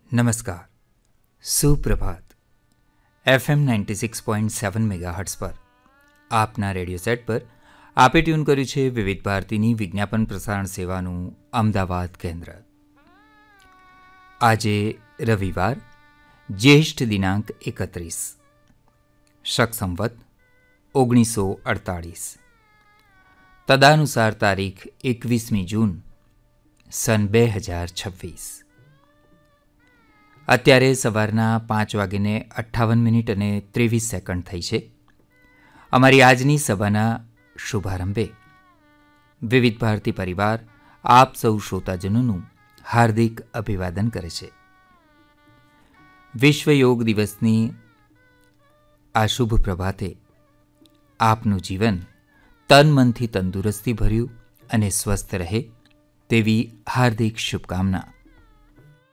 નમસ્કાર, સુપ્રભાત. FM 96.7 megahertz પર આપના રેડિયો સેટ પર આપે ટ્યુન કર્યું છે વિવિધ ભારતીની વિજ્ઞાપન પ્રસારણ સેવાનું અમદાવાદ કેન્દ્ર. આજે રવિવાર, જ્યેષ્ઠ દિનાંક 31, શક સંવત 1948, તદાનુસાર તારીખ 21મી જૂન સન 2026. અત્યારે સવારના 5:58 અને 23 સેકન્ડ થઈ છે. અમારી આજની સભાના શુભારંભે વિવિધ ભારતી પરિવાર આપ સૌ શ્રોતાજનોનું હાર્દિક અભિવાદન કરે છે. વિશ્વ યોગ દિવસની આ શુભ પ્રભાતે આપનું જીવન તન મનથી તંદુરસ્તી ભર્યું અને સ્વસ્થ રહે તેવી હાર્દિક શુભકામના.